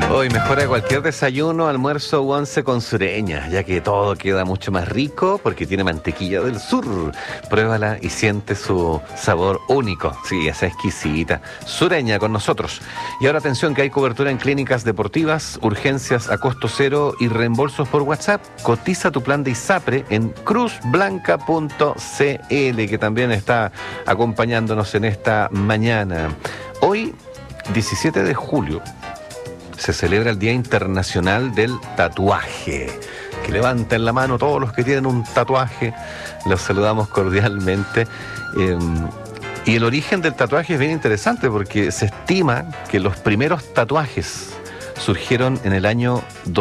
Hoy mejora cualquier desayuno, almuerzo u once con Sureña, ya que todo queda mucho más rico porque tiene mantequilla del sur. Pruébala y siente su sabor único. Sí, esa exquisita. Sureña con nosotros. Y ahora atención que hay cobertura en clínicas deportivas, urgencias a costo cero y reembolsos por WhatsApp. Cotiza tu plan de ISAPRE en cruzblanca.cl, que también está acompañándonos en esta mañana. Hoy, 17 de julio, se celebra el Día Internacional del Tatuaje. Que levanten la mano todos los que tienen un tatuaje. Los saludamos cordialmente. Y el origen del tatuaje es bien interesante porque se estima que los primeros tatuajes surgieron en el año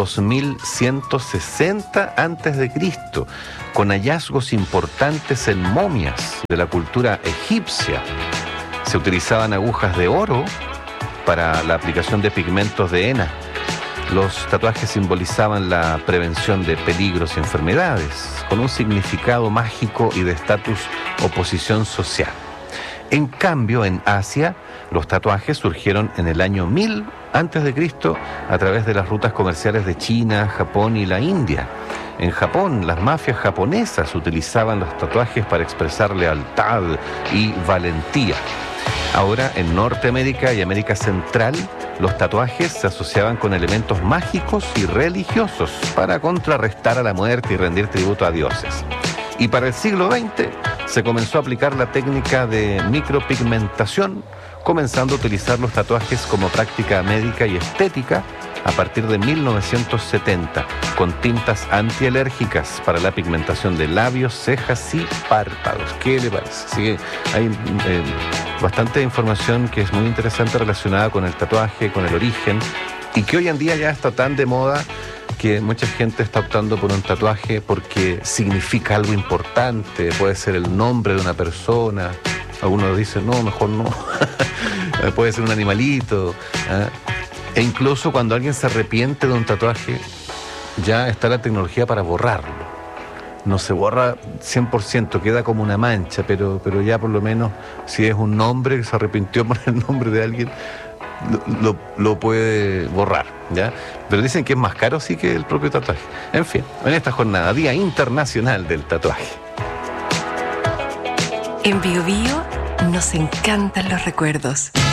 2160 a.C., con hallazgos importantes en momias de la cultura egipcia. Se utilizaban agujas de oro para la aplicación de pigmentos de henna. Los tatuajes simbolizaban la prevención de peligros y enfermedades, con un significado mágico y de estatus o posición social. En cambio, en Asia, los tatuajes surgieron en el año 1000 a.C. a través de las rutas comerciales de China, Japón y la India. En Japón, las mafias japonesas utilizaban los tatuajes para expresar lealtad y valentía. Ahora, en Norteamérica y América Central, los tatuajes se asociaban con elementos mágicos y religiosos para contrarrestar a la muerte y rendir tributo a dioses. Y para el siglo XX se comenzó a aplicar la técnica de micropigmentación, comenzando a utilizar los tatuajes como práctica médica y estética a partir de 1970, con tintas antialérgicas para la pigmentación de labios, cejas y párpados. ¿Qué le parece? Así que hay bastante información que es muy interesante relacionada con el tatuaje, con el origen, y que hoy en día ya está tan de moda que mucha gente está optando por un tatuaje porque significa algo importante, puede ser el nombre de una persona. Algunos dicen, no, mejor no. Puede ser un animalito, ¿eh? E incluso cuando alguien se arrepiente de un tatuaje, ya está la tecnología para borrarlo. No se borra 100%, queda como una mancha, pero ya por lo menos, si es un nombre que se arrepintió por el nombre de alguien, lo puede borrar, ¿ya? Pero dicen que es más caro sí que el propio tatuaje. En fin, en esta jornada, Día Internacional del Tatuaje. En Bio Bio nos encantan los recuerdos.